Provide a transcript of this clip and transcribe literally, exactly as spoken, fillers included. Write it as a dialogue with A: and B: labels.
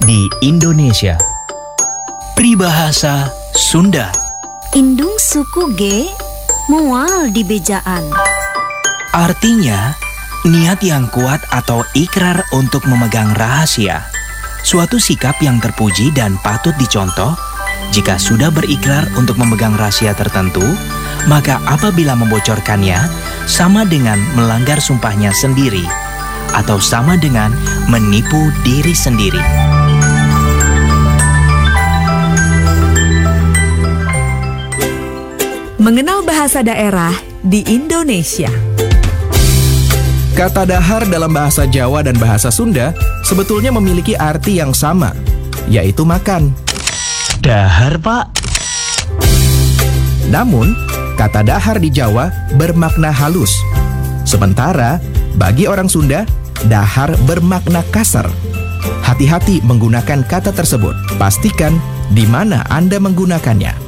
A: di Indonesia. Peribahasa Sunda.
B: Indung suku ge mual di bejaan.
A: Artinya, niat yang kuat atau ikrar untuk memegang rahasia. Suatu sikap yang terpuji dan patut dicontoh. Jika sudah berikrar untuk memegang rahasia tertentu, maka apabila membocorkannya, sama dengan melanggar sumpahnya sendiri, atau sama dengan menipu diri sendiri.
C: Mengenal bahasa daerah di Indonesia.
D: Kata dahar dalam bahasa Jawa dan bahasa Sunda sebetulnya memiliki arti yang sama, yaitu makan.
A: Dahar, Pak.
D: Namun, kata dahar di Jawa bermakna halus. Sementara, bagi orang Sunda, dahar bermakna kasar. Hati-hati menggunakan kata tersebut. Pastikan di mana Anda menggunakannya.